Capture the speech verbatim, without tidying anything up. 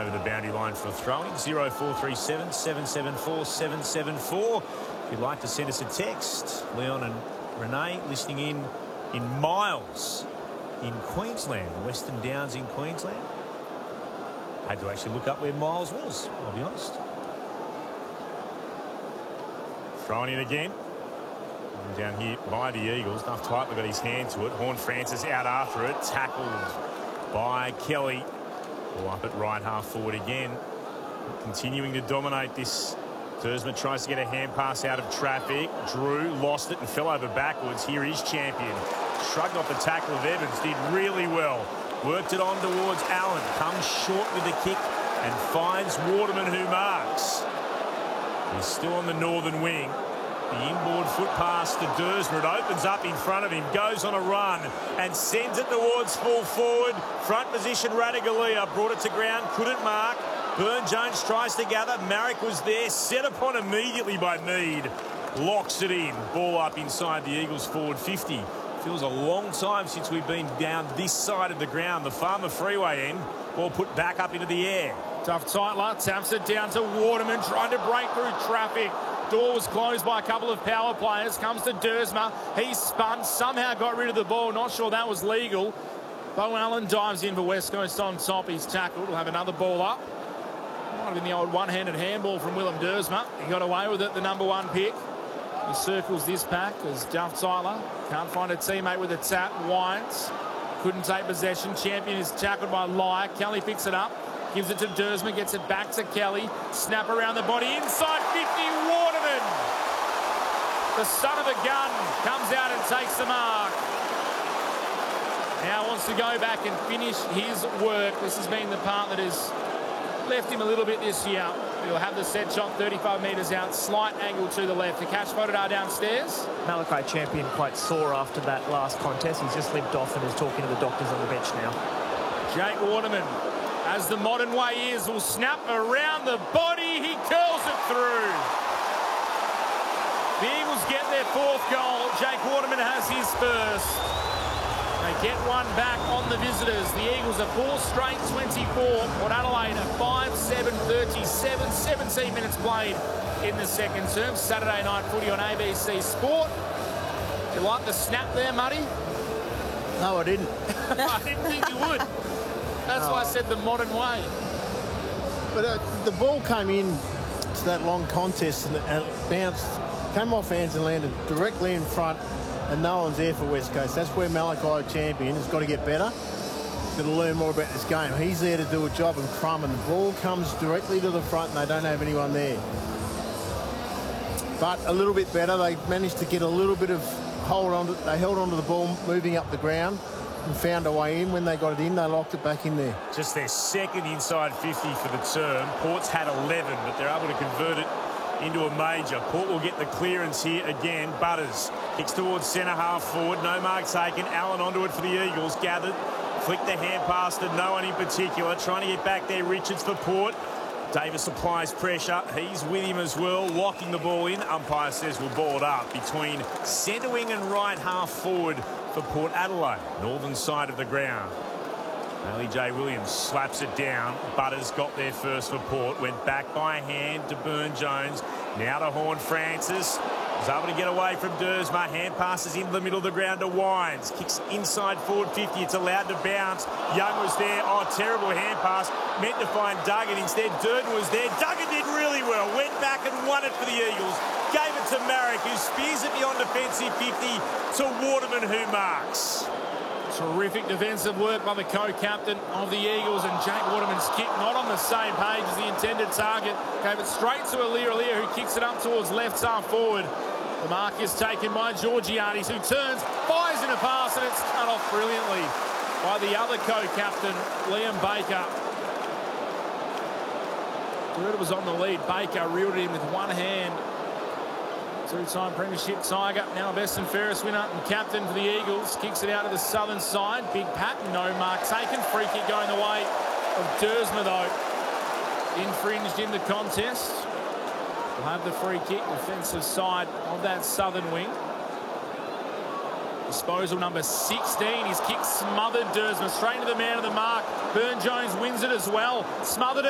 over the boundary line for a throw-in. zero four three seven, seven seven four, seven seven four. If you'd like to send us a text, Leon and Renee listening in in Miles in Queensland, Western Downs in Queensland. Had to actually look up where Miles was, I'll be honest. Throwing in again. Down here by the Eagles. Duff Tightly got his hand to it. Horne-Francis out after it. Tackled by Kelly. Ball up at right half forward again. Continuing to dominate this. Dersma tries to get a hand pass out of traffic. Drew lost it and fell over backwards. Here is champion. Shrugged off the tackle of Evans. Did really well. Worked it on towards Allen. Comes short with the kick and finds Waterman, who marks. He's still on the northern wing. The inboard foot pass to Dersma. It opens up in front of him, goes on a run and sends it towards full forward. Front position, Ratugolea brought it to ground, couldn't mark. Burne-Jones tries to gather. Marek was there, set upon immediately by Mead. Locks it in. Ball up inside the Eagles forward fifty. Feels a long time since we've been down this side of the ground. The Farmer Freeway end. Ball put back up into the air. Duff Tightler taps it down to Waterman, trying to break through traffic. Door was closed by a couple of power players. Comes to Dersma. He spun, somehow got rid of the ball. Not sure that was legal. Bo Allen dives in for West Coast on top. He's tackled. We'll have another ball up. Might have been the old one-handed handball from Willem Dersma. He got away with it, the number one pick. He circles this pack as Duff Tightler can't find a teammate with a tap. Wines couldn't take possession. Champion is tackled by Lye. Kelly picks it up. Gives it to Dersma, gets it back to Kelly. Snap around the body, inside fifty, Waterman. The son of a gun comes out and takes the mark. Now wants to go back and finish his work. This has been the part that has left him a little bit this year. He'll have the set shot thirty-five metres out, slight angle to the left. The catch photo downstairs. Malachi Champion quite sore after that last contest. He's just limped off and is talking to the doctors on the bench now. Jake Waterman, as the modern way is, will snap around the body. He curls it through. The Eagles get their fourth goal. Jake Waterman has his first. They get one back on the visitors. The Eagles are four straight twenty-four. Port Adelaide are five seven thirty-seven. seventeen minutes played in the second term. Saturday night footy on A B C Sport. Did you like the snap there, Muddy? No, I didn't. I didn't think you would. That's no. why I said the modern way. But uh, the ball came in to that long contest and it bounced, came off hands and landed directly in front, and no one's there for West Coast. That's where Malachi Champion has got to get better. He's got to learn more about this game. He's there to do a job and crumb, and the ball comes directly to the front and they don't have anyone there. But a little bit better. They managed to get a little bit of hold on. To, they held on to the ball moving up the ground and found a way in. When they got it in, they locked it back in there. Just their second inside fifty for the term. Port's had eleven, but they're able to convert it into a major. Port will get the clearance here again. Butters kicks towards centre half forward. No mark taken. Allen onto it for the Eagles. Gathered. Flicked the hand pass to no one in particular. Trying to get back there. Richards for Port. Davis applies pressure. He's with him as well. Locking the ball in. Umpire says we'll ball it up between centre wing and right half forward for Port Adelaide. Northern side of the ground. Bailey J. Williams slaps it down. Butters got there first for Port. Went back by hand to Burne-Jones. Now to Horne-Francis. Was able to get away from Dersma. Hand passes into the middle of the ground to Wines. Kicks inside forward fifty. It's allowed to bounce. Young was there. Oh, terrible hand pass. Meant to find Duggan. Instead, Durden was there. Duggan did really well. Went back and won it for the Eagles. Gave it to Marek, who spears it beyond defensive fifty to Waterman, who marks. Terrific defensive work by the co-captain of the Eagles, and Jake Waterman's kick not on the same page as the intended target. Gave it straight to Aliir Aliir, who kicks it up towards left half forward. The mark is taken by Georgiades, who turns, fires in a pass, and it's cut off brilliantly by the other co-captain, Liam Baker. Gerda was on the lead. Baker reeled it in with one hand. Two-time premiership Tiger, now a best and fairest winner and captain for the Eagles. Kicks it out to the southern side. Big Pat, no mark taken. Free kick going the way of Dersma, though. Infringed in the contest. We'll have the free kick, defensive side of that southern wing. Disposal number sixteen. His kick smothered Dersma straight to the man of the mark. Burne-Jones wins it as well. Smothered it.